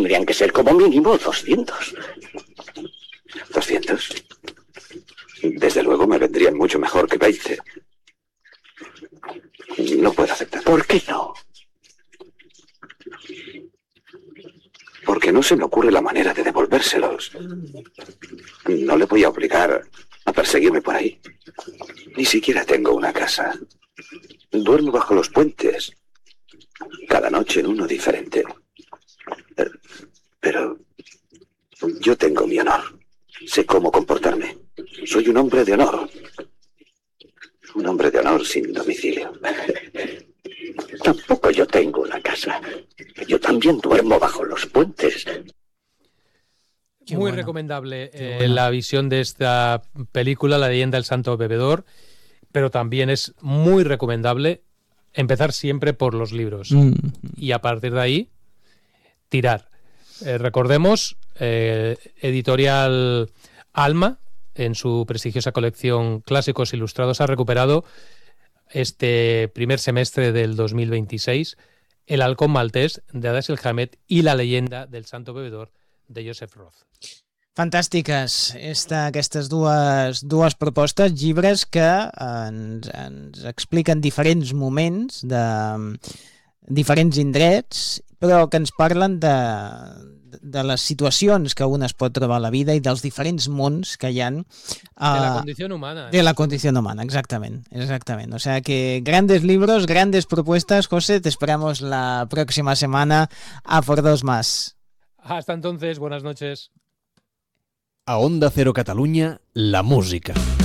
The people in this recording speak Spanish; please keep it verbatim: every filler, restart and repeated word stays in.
tendrían que ser como mínimo doscientos. ¿Doscientos? Desde luego me vendrían mucho mejor que veinte. No puedo aceptar. ¿Por qué no? Porque no se me ocurre la manera de devolvérselos. No le voy a obligar a perseguirme por ahí. Ni siquiera tengo una casa. Duermo bajo los puentes. Cada noche en uno diferente. Pero yo tengo mi honor. Sé cómo comportarme. Soy un hombre de honor. Un hombre de honor sin domicilio. Tampoco yo tengo una casa. Yo también duermo bajo los puentes. Qué Muy bueno. recomendable eh, bueno. la visión de esta película, La leyenda del santo bebedor, pero también es muy recomendable empezar siempre por los libros mm. y a partir de ahí tirar. Eh, recordemos, eh, editorial Alma, en su prestigiosa colección Clásicos Ilustrados, ha recuperado este primer semestre del dos mil veintiséis El halcón maltés de Dashiell Hammett i La leyenda del santo bebedor de Joseph Roth. Fantàstiques esta, aquestes dues, dues propostes, llibres que ens, ens expliquen diferents moments de diferents indrets, però que ens parlen de, de les situacions que un es pot trobar a la vida i dels diferents mons que hi ha. Uh, de la condición humana. De la condición humana, exactament. exactament. O sea que grandes libros, grandes propuestas. José, te esperamos la próxima semana a por dos más. Hasta entonces, buenas noches. A Onda Cero Catalunya, la música.